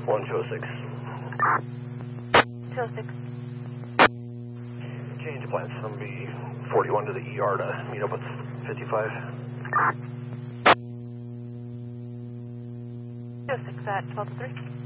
1206. 206. Change of plans from B41 to the ER to meet up with 55. 206 at 12-3.